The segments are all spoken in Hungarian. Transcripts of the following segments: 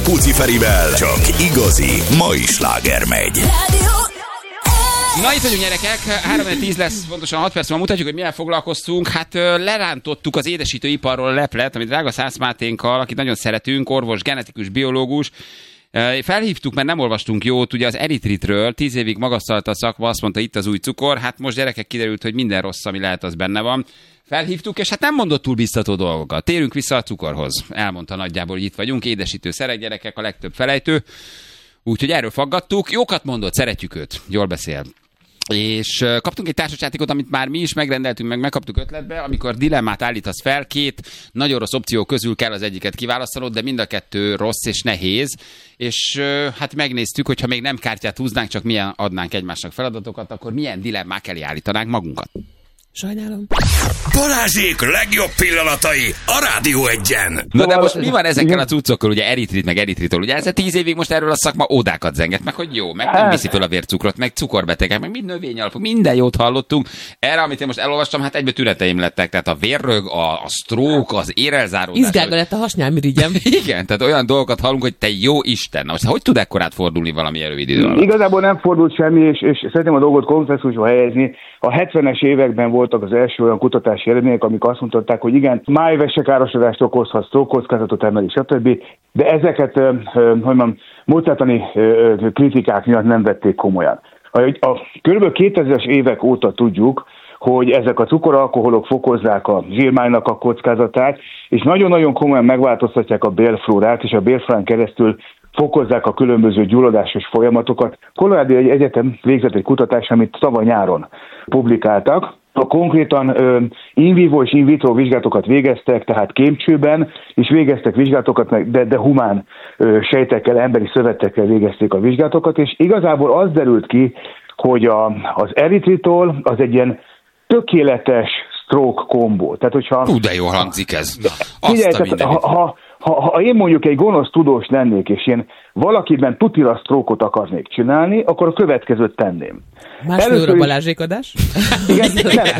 Puci Ferivel csak igazi mai sláger megy. Na itt vagyunk, gyerekek, 3-10 lesz, pontosan 6 perc múlva mutatjuk, hogy milyen foglalkoztunk. Hát lerántottuk az édesítőiparról a leplet, amit drága Szász Máténkkal, akit nagyon szeretünk, orvos, genetikus, biológus. Felhívtuk, mert nem olvastunk jót, ugye az eritritről, 10 évig magasztalta a szakma, azt mondta, itt az új cukor, hát most gyerekek kiderült, hogy minden rossz, ami lehet, az benne van. Felhívtuk, és hát nem mondott túl biztató dolgokat. Térünk vissza a cukorhoz. Elmondta nagyjából, hogy itt vagyunk, édesítő szerek, gyerekek, a legtöbb felejtő. Úgyhogy erről faggattuk. Jókat mondott, szeretjük őt, jól beszél. És kaptunk egy társasjátékot, amit már mi is megrendeltünk, megkaptuk ötletbe, amikor dilemmát állítasz fel, 2 nagyon rossz opció közül kell az egyiket kiválasztanod, de mind a 2 rossz és nehéz, és hát megnéztük, hogyha még nem kártyát húznánk, csak milyen adnánk egymásnak feladatokat, akkor milyen dilemmák elé állítanánk magunkat. Sajnálom. Balázsék legjobb pillanatai a Rádió Egyen. Na de most mi van ezekkel a cuccokkal, ugye eritrit, meg eritritol, ugye ez 10 évig most erről a szakma ódákat zenget, meg hogy jó, meg nem viszi föl a vércukrot, meg cukorbetegek, meg mind növényalapú, minden jót hallottunk. Erre, amit én most elolvastam, hát egybe tüneteim lettek, tehát a vérrög, a stroke, az érelzáródás. Izgága lett a hasnyálmirigyem. Igen, tehát olyan dolgokat hallunk, hogy te jó Isten. Most hogy tud ekkorát fordulni valami rövid idő alatt? Igazából nem fordult semmi, és szeretném a dolgot kontextusba helyezni. A 70-es években voltak az első olyan kutatási eredmények, amik azt mutatták, hogy igen, májvesekárosodást okozhat, sztrókkockázatot emeli, stb. De ezeket, módszertani kritikák miatt nem vették komolyan. Kb. 2000-es évek óta tudjuk, hogy ezek a cukoralkoholok fokozzák a zsírmánynak a kockázatát, és nagyon-nagyon komolyan megváltoztatják a bélflórát, és a bélflórán keresztül fokozzák a különböző gyulladásos folyamatokat. Colorado Egyetem végzett egy kutatást, amit tavaly nyáron publikáltak. Konkrétan in vivo és in vitro vizsgálatokat végeztek, tehát kémcsőben, és végeztek vizsgálatokat, de humán sejtekkel, emberi szövetekkel végezték a vizsgálatokat, és igazából az derült ki, hogy az eritritol az egy ilyen tökéletes stroke kombó. Tehát, hogyha... De jól hangzik ez. Figyelj, ha én mondjuk egy gonosz tudós lennék, és én valakiben tutira sztrókot akarnék csinálni, akkor a következőt tenném. Másfél óra Balázsékadás? Igen,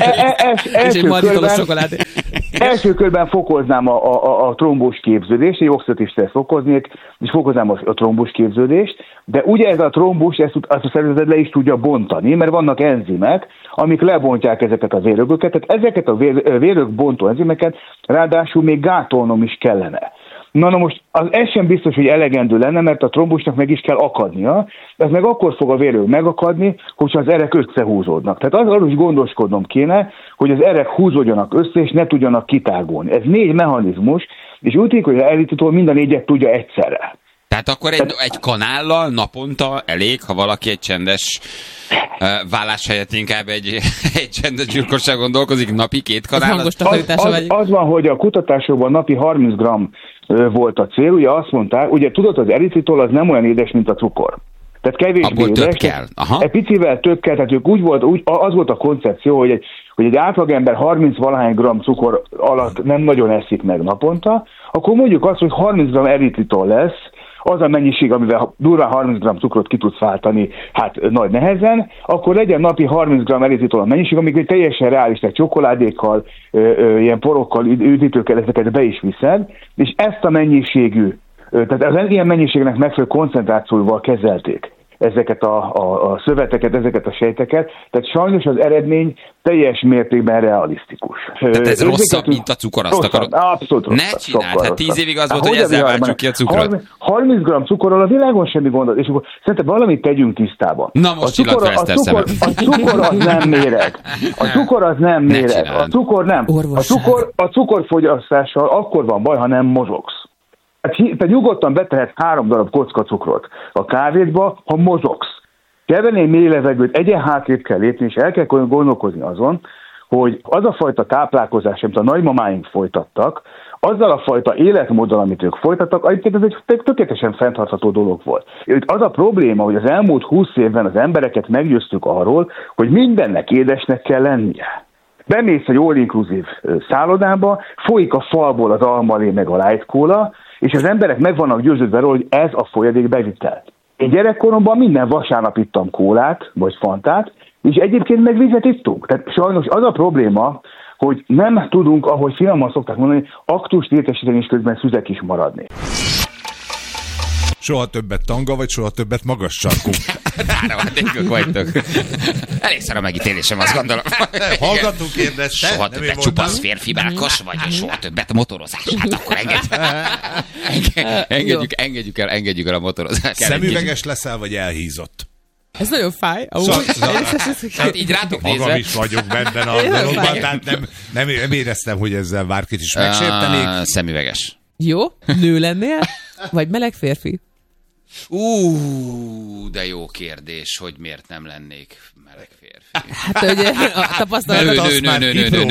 nem. Első körben fokoznám a trombós képződést, egy oxidatív stressz fokoznék, és fokoznám a trombós képződést, de ugye ez a trombus, ezt a szervezet le is tudja bontani, mert vannak enzimek, amik lebontják ezeket a vérögöket, tehát ezeket a vérögbontó enzimeket ráadásul még gátolnom is kellene. Na most ez sem biztos, hogy elegendő lenne, mert a trombusnak meg is kell akadnia, ez meg akkor fog a vérög megakadni, hogyha az erek összehúzódnak. Tehát arról is gondoskodnom kéne, hogy az erek húzódjanak össze, és ne tudjanak kitágulni. Ez 4 mechanizmus, és úgy tűnik, hogy az eritritol mind a 4-et tudja egyszerre. Tehát akkor egy kanállal naponta elég, ha valaki egy csendes vállás helyett inkább egy csendes gyilkosságon dolgozik, napi 2 kanál? Az van, hogy a kutatásokban napi 30 g volt a cél, ugye azt mondták, ugye tudod, az eritritol az nem olyan édes, mint a cukor. Tehát kevésbé édes. Több kell. Aha. Egy picivel több kell, tehát az volt a koncepció, hogy egy átlagember 30-valahány gram cukor alatt nem nagyon eszik meg naponta, akkor mondjuk azt, hogy 30 g eritritol lesz, az a mennyiség, amivel durván 30 g cukrot ki tudsz váltani, hát nagy nehezen, akkor legyen napi 30 g eritritol a mennyiség, amikor teljesen reális, tehát csokoládékkal, ilyen porokkal, üdítőkkel ezeket be is viszed, és ezt a mennyiségű, tehát az ilyen mennyiségnek megfelelő koncentrációval kezelték ezeket a szöveteket, ezeket a sejteket, tehát sajnos az eredmény teljes mértékben realisztikus. Tehát ez rosszabb, mint a cukor, azt akarod? Abszolút rosszabb. Ne csináld, hát 10 évig az volt, hogy ezzel váltsuk ki a cukrot. 30 g cukorral a világon semmi gond, és akkor szerintem valamit tegyünk tisztába. Na most csillant fel Eszter szemem. A cukor az nem méreg. A cukor az nem méreg. A cukor nem. A cukorfogyasztással akkor van baj, ha nem mozogsz. Te nyugodtan betehetsz 3 darab kocka cukrot a kávédba, ha mozogsz. Kell venni egy mély levegőt, egyen hátrébb kell lépni, és el kell gondolkozni azon, hogy az a fajta táplálkozás, amit a nagymamáink folytattak, azzal a fajta életmóddal, amit ők folytattak, egyébként ez egy tökéletesen fenntartható dolog volt. Az a probléma, hogy az elmúlt 20 évben az embereket meggyőztük arról, hogy mindennek édesnek kell lennie. Bemész egy all-inclusive szállodába, folyik a falból az almalé meg a light cola, és az emberek meg vannak győződve róla, hogy ez a folyadék bevitel. Én gyerekkoromban minden vasárnap ittam kólát, vagy fantát, és egyébként meg vizet ittunk. Tehát sajnos az a probléma, hogy nem tudunk, ahogy finoman szokták mondani, aktust értesíteni, és közben szüzek is maradni. Soha többet tanga, vagy soha többet magas sarkú? Áramadékok vagytok. Elégszer a megítélésem, azt gondolom. Hallgatunk kérdezte. Soha többet csupasz férfi mákos, vagy soha többet motorozás. Hát akkor engedjük el a motorozást. Szemüveges leszel, vagy elhízott? Ez nagyon fáj. Hát így rátok nézve. Magam is vagyok benne a dologban, tehát nem éreztem, hogy ezzel bárkit is megsértenék. Szemüveges. Jó, nő lennél, vagy meleg férfi? De jó kérdés, hogy miért nem lennék meleg férfi. Hát ugye a tapasztalatot azt már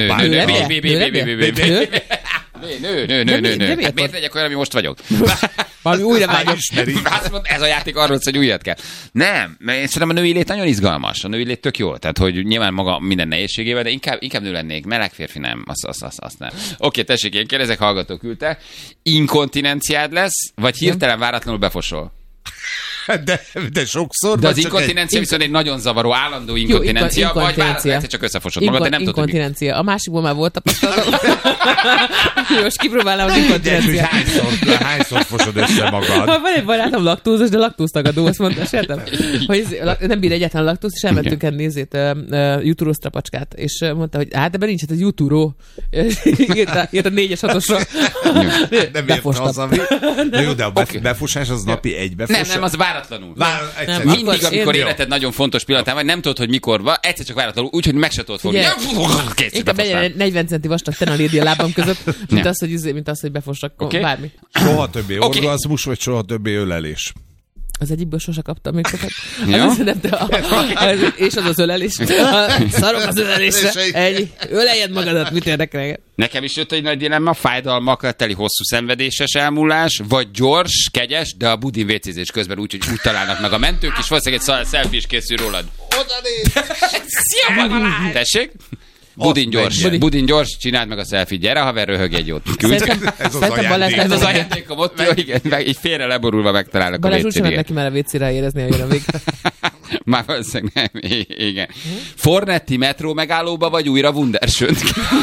Nő. Hát miért legyek olyan, ami most vagyok? Valami újra vágyom. Ez a játék arról, hogy újat kell. Nem, mert én szerintem a női lét nagyon izgalmas. A női lét tök jó. Tehát, hogy nyilván maga minden nehézségével, de inkább nő lennék. Meleg férfi nem. Azt nem. Oké, tessék, én kérdezek, hallgató küldte. Inkontinenciád lesz, vagy hirtelen váratlanul befosol? De sokszor. De az inkontinencia viszont egy nagyon zavaró, állandó inkontinencia, vagy váratlanul egyszer csak összefosod magad, de nem tudod, hogy inkontinencia. A másikból már volt tapasztalatom. Most kipróbálnám az inkontinenciát. Hányszor fosod össze magad? Van egy barátom laktózos, de laktóztagadó, azt mondta, sértem, hogy nem bír egyáltalán laktóz, és elmentünk enni jutúró strapacskát, és mondta, hogy hát ebben nincs, hát egy jutúró. Írt a 4-es 6-osra. Nem ért haza. Na jó, de a befosás az napi egy befosás. Nem, az váratlanul. Mindig, amikor életed nagyon fontos pillanatán vagy, nem tudod, hogy mikor van, egyszer csak váratlanul, úgyhogy meg se tudod fogni. Inkább legyen 40 centi vastag tenalédi a lábam között, mint az, hogy befossak bármi. Soha többé orgazmus, vagy soha többé ölelés? Az egyikből sose kaptam még sokat. Ja? És az ölelés. Szarok az ölelésre. Öleljed magadat, mit érdekel? Nekem is jött egy nagy dilemma, fájdalmakkal teli hosszú szenvedéses elmúlás, vagy gyors, kegyes, de a budin vécézés közben úgy találnak meg a mentők, és valószínűleg egy selfie is készül rólad. Oda néz! Szia, Balázs! Tessék? Budin gyors, csináld meg a selfie. Gyere, haver, röhög egy jót. Ez az ajándékom ott, igen, így félre leborulva megtalálnak a Balázs úgy sem neki már a WC-re érezni, hogy jön a vég. Már valószínűleg nem, igen. Fornetti metró megállóba, vagy újra Wunderschönt?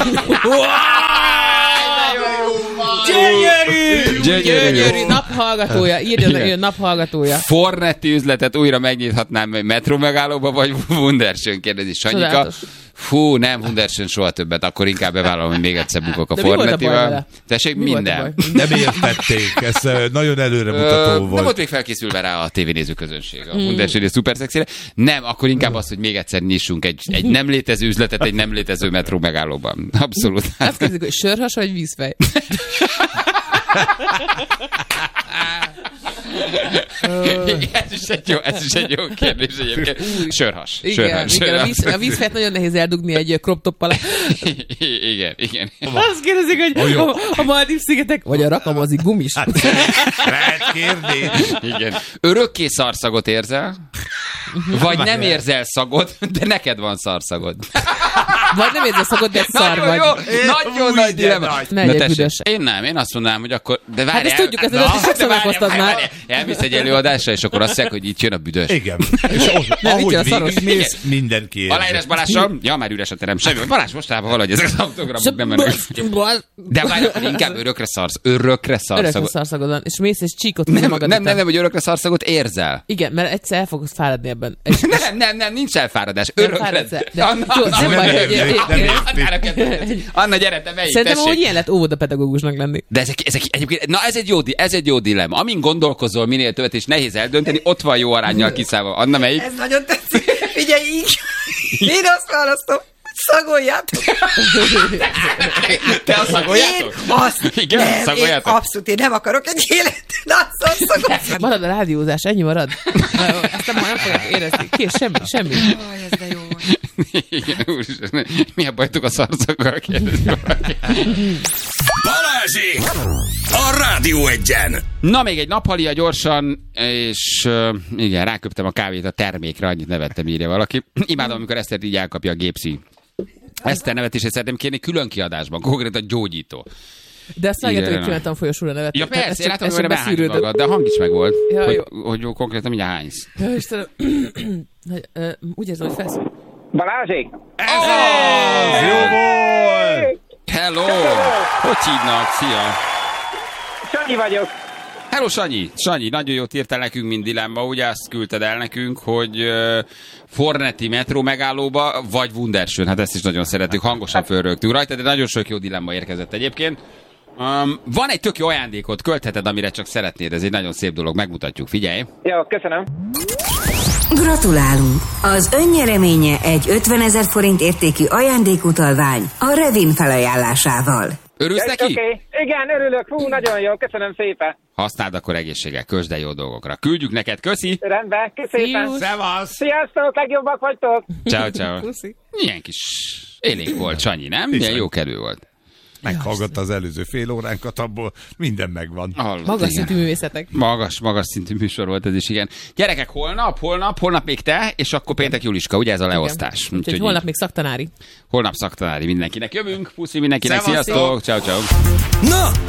Gyönyörű! Naphallgatója. Írja naphallgatója. Fornetti üzletet újra megnyithatnám metró megállóba, vagy Wunderschön, kérdezi Sanyika. Fú, nem, Wunderschön soha többet, akkor inkább bevállalom, hogy még egyszer bukok a Fornettival. Tessék, minden. Nem értették, ez nagyon előremutató volt. Nem volt még felkészülve rá a tévénéző közönség, a Wunderschön és szuper szexire. Nem, akkor inkább az, hogy még egyszer nyissunk egy nem létező üzletet egy nem létező metró megállóban. Abszolút. Azt kérdezik, hogy sörhas vagy vízfej? Ez is egy jó kérdés egyébként. Sörhas. Igen, a vízfejt nagyon nehéz eldugni egy crop top alá. Igen. Azt kérdezik, hogy a Maldív-szigetek, vagy a rakamazi gumis. Lehet kérni. Igen. Örökké szarszagot érzel? Vagy nem érzel szagot, de neked van szarszagod. Vagy nem érzel szagot, de szar vagy. Nagyon nagy dilemma. Én azt mondanám, hogy akkor... De várjál, hát ezt tudjuk, ezt sokszor meghoztad már. Elmész egy előadásra, és akkor azt mondják, hogy itt jön a büdös. Igen. És ahogy végigmész, mindenki érzi. Aláírás Balással? Ja, már üres a terem. Semmi. Balázs, mostában valahogy ezek az autogramok nem mennek. De várjál, inkább örökre szarszagod van. És mész és csíkot meg magad. Nem, hogy örökre szarszagot érzel. Igen, mert egyszer el fogsz fáradni ebben. Nem, nincs elfáradás. Örökre. Anna, gyere, te melyik, szerintem, hogy ilyen lett óvodapedagógusnak lenni. De ezek egyébként, na ez egy jó dilemma. Amin gondolkozol minél többet, és nehéz eldönteni, ott van jó aránnyal kiszállva. Anna, melyik? Ez nagyon tetszik. Figyelj, így. Én azt választom. Szagoljátok! Te azt szagoljátok? Én azt igen, nem, szagoljátok? Abszolút, én nem akarok egy életet, de azt szagoljátok. Marad a rádiózás, ennyi marad. Aztán már nem fogják érezni. Kész, semmi. Aj, ez de jó. Igen, úristen, mi a bajtuk a szarszaggal, kérdezi valaki. Balázsék! A Rádió Egyen! Na, még egy naphalia gyorsan, és igen, ráköptem a kávét a termékre, annyit nevettem, írja valaki. Imádom, amikor Eszter így elkapja a gépszi. Eszter nevetését szeretném kérni külön kiadásban, konkrétan gyógyító. De azt látjátok, hogy kívántam folyosóra nevetni. Ja persze, én látom, hogy behányod magad, de a hang is megvolt, ja, hogy konkrétan mindjárt hánysz. Ja, Istenem, úgy érzem, hogy felszól. Balázsék! Ez az! Jó volt! Hello! Hogy hívnak? Szia! Sanyi vagyok. Hello, Sanyi! Sanyi, nagyon jót írtál nekünk, mint dilemma. Ugye azt küldted el nekünk, hogy Fornetti metró megállóba, vagy Wunderschön. Hát ezt is nagyon szeretjük, hangosan fölrögtünk rajta, de nagyon sok jó dilemma érkezett egyébként. Van egy tök jó ajándékot, költheted, amire csak szeretnéd. Ez egy nagyon szép dolog, megmutatjuk. Figyelj! Jó, köszönöm. Gratulálunk! Az önnyereménye egy 50 000 forint értékű ajándékutalvány a Revin felajánlásával. Örülsz neki? Okay. Igen, örülök. Fú, nagyon jó. Köszönöm szépen. Használd akkor egészséggel, közd el jó dolgokra. Küldjük neked, köszi! Rendben, köszönöm. Szevasz! Sziasztok, legjobbak vagytok. Ciao, ciao. Milyen kis élénk volt, Sanyi, nem? Milyen jó kedvű volt. Meghallgatta az előző fél óránkat, abból minden megvan. Magas szintű művészetek. Magas szintű műsor volt ez is, igen. Gyerekek, holnap még te, és akkor péntek Juliska, ugye ez a leosztás. Úgyhogy holnap még szaktanári. Holnap szaktanári mindenkinek. Jövünk, puszi mindenkinek, Szevasz, sziasztok, ciao, ciao. Na,